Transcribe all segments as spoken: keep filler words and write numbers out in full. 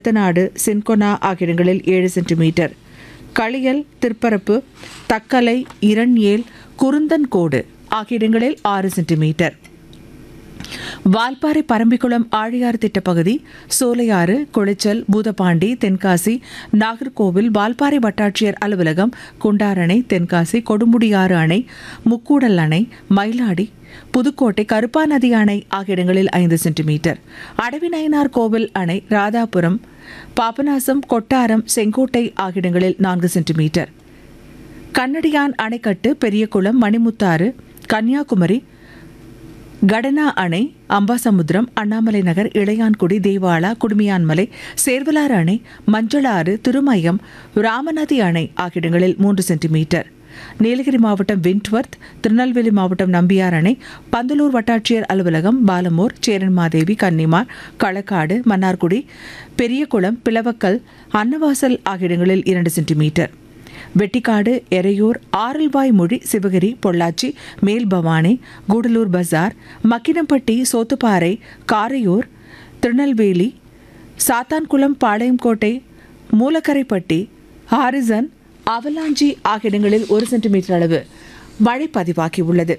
நாடு சின்கொனா ஆகிய இடங்களில் ஏழு சென்டிமீட்டர், களியல், திற்பரப்பு, தக்கலை, இரண்யேல், குருந்தன்கோடு ஆகிய இடங்களில் ஆறு சென்டிமீட்டர். வால்பாறை பரம்பிக்குளம் ஆழியாறு திட்டப்பகுதி, சோலையாறு, குளிச்சல், பூதப்பாண்டி, தென்காசி, நாகர்கோவில், வால்பாறை வட்டாட்சியர் அலுவலகம், குண்டார் அணை, தென்காசி, கொடுமுடியாறு அணை, முக்கூடல் அணை, மயிலாடி, புதுக்கோட்டை, கருப்பா நதி அணை ஆகிய இடங்களில் ஐந்து சென்டிமீட்டர். அடவிநயனார் கோவில் அணை, ராதாபுரம், பாபநாசம், கொட்டாரம், செங்கோட்டை ஆகிய இடங்களில் நான்கு சென்டிமீட்டர். கண்ணடியான் அணைக்கட்டு, பெரியகுளம், மணிமுத்தாறு, கன்னியாகுமரி, கடனா அணை, அம்பாசமுத்திரம், அண்ணாமலை நகர், இளையான்குடி, தேவாலா, குடுமியான்மலை, சேர்வலாறு அணை, மஞ்சளாறு, திருமயம், ராமநதி அணை ஆகிய இடங்களில் மூன்று சென்டிமீட்டர். நீலகிரி மாவட்டம் விண்ட்வர்த், திருநெல்வேலி மாவட்டம் நம்பியார் அணை, பந்தலூர் வட்டாட்சியர் அலுவலகம், பாலமூர், சேரன்மாதேவி, கன்னிமார், களக்காடு, மன்னார்குடி, பெரியகுளம், பிளவக்கல், அன்னவாசல் ஆகிய இடங்களில் இரண்டு சென்டிமீட்டர். வெட்டிக்காடு, எரையூர், ஆரல்வாய்மொழி, சிவகிரி, பொள்ளாச்சி, மேல்பவானி, கூடலூர் பஜார், மக்கினம்பட்டி, சோத்துப்பாறை, காரையூர், திருநெல்வேலி, சாத்தான்குளம், பாளையங்கோட்டை, மூலக்கரைப்பட்டி, ஹாரிசன், அவலாஞ்சி ஆகிய இடங்களில் ஒரு சென்டிமீட்டர் அளவு மழை பதிவாகியுள்ளது.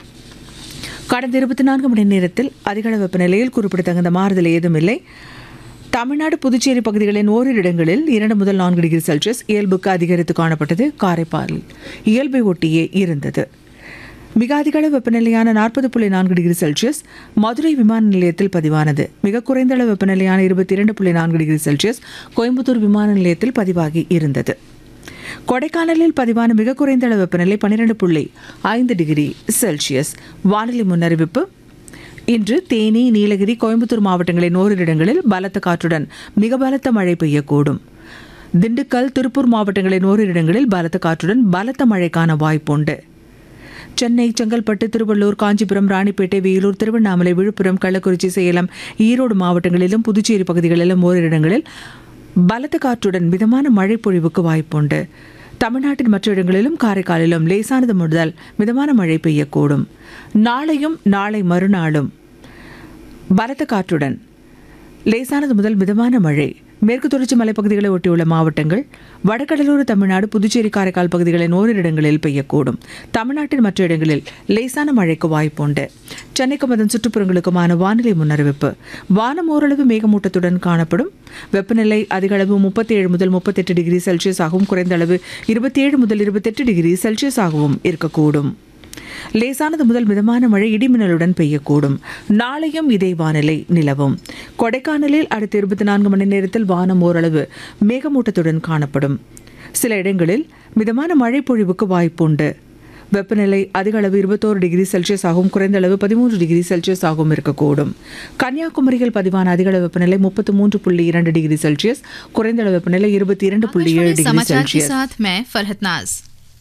கடந்த இருபத்தி நான்கு மணி நேரத்தில் அதிகளவு வெப்பநிலையில் குறிப்பிடத்தகுந்த மாறுதல் ஏதும் இல்லை. தமிழ்நாடு, புதுச்சேரி பகுதிகளின் ஓரிரு இடங்களில் இரண்டு முதல் நான்கு டிகிரி செல்சியஸ் இயல்புக்கு அதிகரித்து காணப்பட்டது. காரைப்பாலில் இயல்பை ஒட்டியே இருந்தது. மிக அதிகளவு வெப்பநிலையான நாற்பது புள்ளி நான்கு டிகிரி செல்சியஸ் மதுரை விமான நிலையத்தில் பதிவானது. மிக குறைந்த அளவு வெப்பநிலையான இருபத்தி இரண்டு புள்ளி நான்கு டிகிரி செல்சியஸ் கோயம்புத்தூர் விமான நிலையத்தில் பதிவாகி இருந்தது. கொடைக்கானலில் பதிவான மிக குறைந்த அளவு வெப்பநிலை பன்னிரண்டு புள்ளி ஐந்து டிகிரி செல்சியஸ். வானிலை முன்னறிவிப்பு. இன்று தேனி, நீலகிரி, கோயம்புத்தூர் மாவட்டங்களின் ஓரிரு இடங்களில் பலத்த காற்றுடன் மிக பலத்த மழை பெய்யக்கூடும். திண்டுக்கல், திருப்பூர் மாவட்டங்களின் ஓரிரு இடங்களில் பலத்த காற்றுடன் பலத்த மழைக்கான வாய்ப்புண்டு. சென்னை, செங்கல்பட்டு, திருவள்ளூர், காஞ்சிபுரம், ராணிப்பேட்டை, வேலூர், திருவண்ணாமலை, விழுப்புரம், கள்ளக்குறிச்சி, சேலம், ஈரோடு மாவட்டங்களிலும் புதுச்சேரி பகுதிகளிலும் ஓரிரு இடங்களில் பலத்த காற்றுடன் மிதமான மழை பொழிவுக்கு வாய்ப்புண்டு. தமிழ்நாட்டின் மற்ற இடங்களிலும் காரைக்காலிலும் லேசானது முதல் மிதமான மழை பெய்யக்கூடும். நாளையும் நாளை மறுநாளும் பலத்த காற்றுடன் லேசானது முதல் மிதமான மழை. மேற்கு தொடர்ச்சி மலைப்பகுதிகளை ஒட்டியுள்ள மாவட்டங்கள், வடகடலோர தமிழ்நாடு, புதுச்சேரி, காரைக்கால் பகுதிகளின் ஓரிரு இடங்களில் பெய்யக்கூடும். தமிழ்நாட்டின் மற்ற இடங்களில் லேசான மழைக்கு வாய்ப்புண்டு. சென்னைக்கும் அதன் சுற்றுப்புறங்களுக்குமான வானிலை முன்னறிவிப்பு. வானம் ஓரளவு மேகமூட்டத்துடன் காணப்படும். வெப்பநிலை அதிகளவு முப்பத்தி ஏழு முதல் முப்பத்தி எட்டு டிகிரி செல்சியஸ் ஆகவும், குறைந்த அளவு இருபத்தி ஏழு முதல் இருபத்தி எட்டு டிகிரி செல்சியஸ் ஆகவும் இருக்கக்கூடும். லேசானது முதல் மிதமான மழை இடிமின்னலுடன் பெய்யக்கூடும். நாளையும் இதே வானிலை நிலவும். கொடைக்கானலில் அடுத்த இருபத்தி நான்கு மணி நேரத்தில் வானம் ஓரளவு மேகமூட்டத்துடன் காணப்படும். சில இடங்களில் மிதமான மழை பொழிவுக்கு வாய்ப்புண்டு. வெப்பநிலை அதிக அளவு இருபத்தோரு டிகிரி செல்சியஸ் ஆகவும், குறைந்த அளவு பதிமூன்று டிகிரி செல்சியஸ் ஆகவும் இருக்கக்கூடும். கன்னியாகுமரியில் பதிவான அதிக அளவு வெப்பநிலை முப்பத்தி மூன்று புள்ளி இரண்டு டிகிரி செல்சியஸ், குறைந்த அளவு வெப்பநிலை இருபத்தி இரண்டு புள்ளி ஏழு டிகிரி செல்சியஸ்.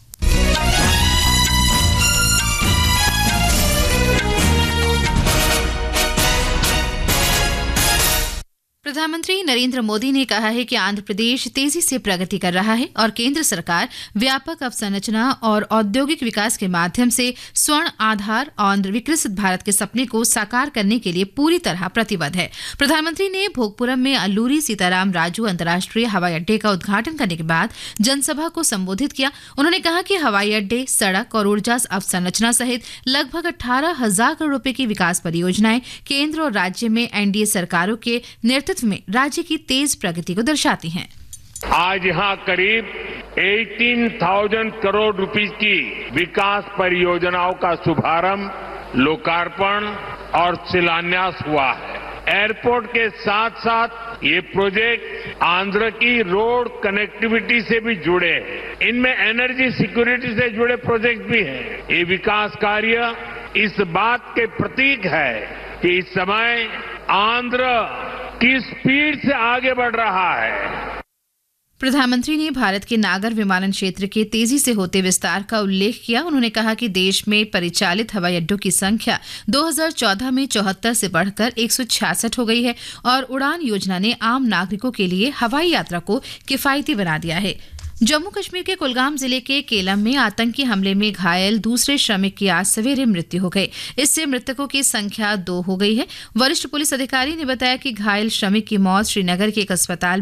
प्रधानमंत्री नरेंद्र मोदी ने कहा है कि आंध्र प्रदेश तेजी से प्रगति कर रहा है और केंद्र सरकार व्यापक अवसंरचना और औद्योगिक विकास के माध्यम से स्वर्ण आधार आंध्र विकसित भारत के सपने को साकार करने के लिए पूरी तरह प्रतिबद्ध है। प्रधानमंत्री ने भोगपुरम में अल्लूरी सीताराम राजू अंतर्राष्ट्रीय हवाई अड्डे का उद्घाटन करने के बाद जनसभा को संबोधित किया। उन्होंने कहा कि हवाई अड्डे, सड़क और ऊर्जा अवसंरचना सहित लगभग अठारह हजार करोड़ रुपए की विकास परियोजनाएं केंद्र और राज्य में एनडीए सरकारों के नेतृत्व में राज्य की तेज प्रगति को दर्शाती हैं। आज यहाँ करीब अठारह हज़ार करोड़ रुपए की विकास परियोजनाओं का शुभारंभ, लोकार्पण और शिलान्यास हुआ है। एयरपोर्ट के साथ साथ ये प्रोजेक्ट आंध्र की रोड कनेक्टिविटी से भी जुड़े हैं। इनमें एनर्जी सिक्योरिटी से जुड़े प्रोजेक्ट भी हैं। ये विकास कार्य इस बात के प्रतीक है कि इस समय आंध्र की स्पीड से आगे बढ़ रहा है। प्रधानमंत्री ने भारत के नागर विमानन क्षेत्र के तेजी से होते विस्तार का उल्लेख किया। उन्होंने कहा कि देश में परिचालित हवाई अड्डों की संख्या दो हज़ार चौदह में चौहत्तर से बढ़कर एक सौ छियासठ हो गई है और उड़ान योजना ने आम नागरिकों के लिए हवाई यात्रा को किफायती बना दिया है। जम्मू कश्मीर के कुलगाम जिले के केलम में आतंकी हमले में घायल दूसरे श्रमिक की आज सवेरे मृत्यु हो गई। इससे मृतकों की संख्या दो हो गई है। वरिष्ठ पुलिस अधिकारी ने बताया कि घायल श्रमिक की मौत श्रीनगर के एक अस्पताल